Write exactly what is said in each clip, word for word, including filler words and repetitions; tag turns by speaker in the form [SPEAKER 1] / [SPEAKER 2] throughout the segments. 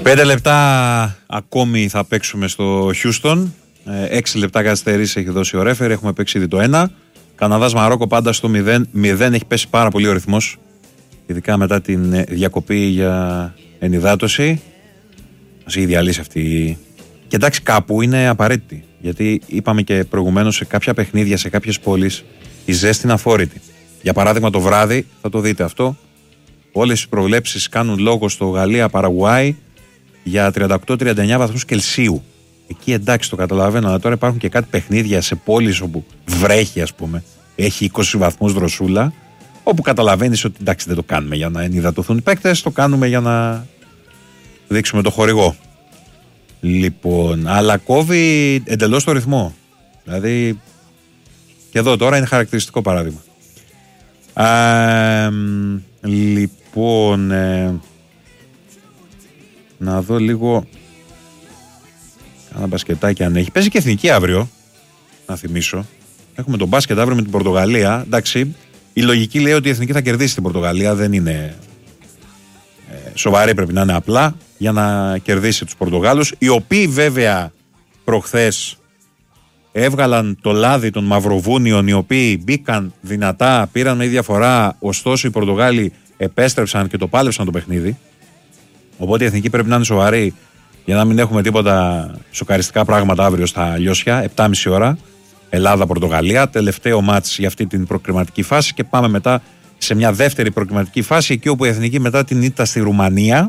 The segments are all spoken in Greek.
[SPEAKER 1] Πέντε λεπτά ακόμη θα παίξουμε στο Houston. Έξι λεπτά καθυστερήσει έχει δώσει ο ρέφερ. Έχουμε παίξει ήδη το ένα. Καναδάς Μαρόκο πάντα στο μηδέν μηδέν. Έχει πέσει πάρα πολύ ο ρυθμός. Ειδικά μετά την διακοπή για ενυδάτωση. Μας έχει διαλύσει αυτή. Και εντάξει, κάπου είναι απαραίτητη. Γιατί είπαμε και προηγουμένως σε κάποια παιχνίδια, σε κάποιες πόλεις, η ζέστη είναι αφόρητη. Για παράδειγμα, το βράδυ, θα το δείτε αυτό. Όλες οι προβλέψεις κάνουν λόγο στο Γαλλία-Παραγουάη για τριάντα οκτώ τριάντα εννιά βαθμούς Κελσίου. Εκεί εντάξει το καταλαβαίνω, αλλά τώρα υπάρχουν και κάτι παιχνίδια σε πόλεις όπου βρέχει, ας πούμε, έχει είκοσι βαθμούς δροσούλα, όπου καταλαβαίνεις ότι εντάξει δεν το κάνουμε για να ενυδατωθούν οι παίκτες, το κάνουμε για να δείξουμε το χορηγό. Λοιπόν, αλλά κόβει εντελώς το ρυθμό. Δηλαδή, και εδώ τώρα είναι χαρακτηριστικό παράδειγμα. Α, λοιπόν, ε, να δω λίγο ένα μπασκετάκι αν έχει. Παίζει και εθνική αύριο, να θυμίσω. Έχουμε τον μπάσκετ αύριο με την Πορτογαλία. Εντάξει, η λογική λέει ότι η εθνική θα κερδίσει την Πορτογαλία. Δεν είναι ε, σοβαρή, πρέπει να είναι απλά για να κερδίσει τους Πορτογάλους, οι οποίοι βέβαια προχθές έβγαλαν το λάδι των Μαυροβούνιων, οι οποίοι μπήκαν δυνατά, πήραν με διαφορά, ωστόσο οι Πορτογάλοι επέστρεψαν και το πάλεψαν το παιχνίδι. Οπότε η εθνική πρέπει να είναι σοβαρή για να μην έχουμε τίποτα σοκαριστικά πράγματα αύριο στα Λιώσια, επτά και μισή ώρα, Ελλάδα-Πορτογαλία, τελευταίο μάτς για αυτή την προκριματική φάση και πάμε μετά σε μια δεύτερη προκριματική φάση, εκεί όπου η εθνική μετά την ήττα στη Ρουμανία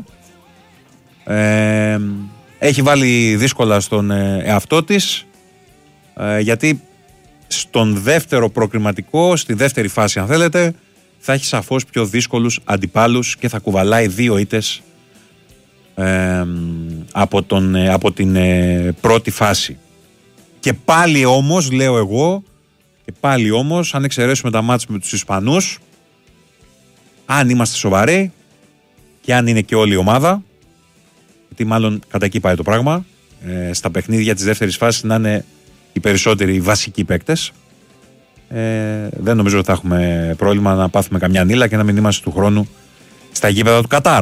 [SPEAKER 1] ε, έχει βάλει δύσκολα στον εαυτό της, ε, γιατί στον δεύτερο προκριματικό, στη δεύτερη φάση αν θέλετε, θα έχει σαφώς πιο δύσκολους αντιπάλους και θα κουβαλάει δύο ήττες ε, από, τον, από την ε, πρώτη φάση. Και πάλι όμως, λέω εγώ, και πάλι όμως, αν εξαιρέσουμε τα μάτς με τους Ισπανούς, αν είμαστε σοβαροί και αν είναι και όλη η ομάδα, γιατί μάλλον κατά εκεί πάει το πράγμα, ε, στα παιχνίδια της δεύτερης φάσης να είναι οι περισσότεροι βασικοί παίκτες, ε, δεν νομίζω ότι θα έχουμε πρόβλημα να πάθουμε καμιά νύλα και να μην είμαστε του χρόνου στα γήπεδα του Κατάρ.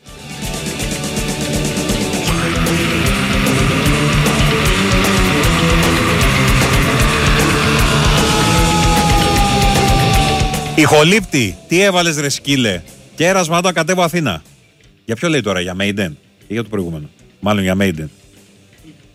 [SPEAKER 1] Ηχολήπτη, τι έβαλες ρε σκύλε? Κέρασμα όταν κατέβω Αθήνα. Για ποιο λέει τώρα, για Maiden ή για το προηγούμενο? Μάλλον για Maiden.